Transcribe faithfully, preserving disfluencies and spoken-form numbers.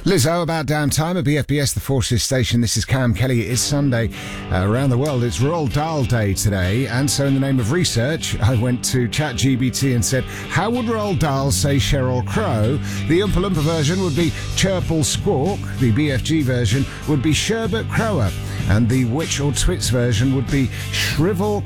Lizzo, about damn time at B F B S, the Forces station. This is Cam Kelly. It is Sunday. Uh, around the world, it's Roald Dahl Day today. And so in the name of research, I went to ChatGPT and said, how would Roald Dahl say Sheryl Crow? The Oompa Loompa version would be Chirple Squawk. The B F G version would be Sherbet Crower. And the Witch or Twits version would be Shrivel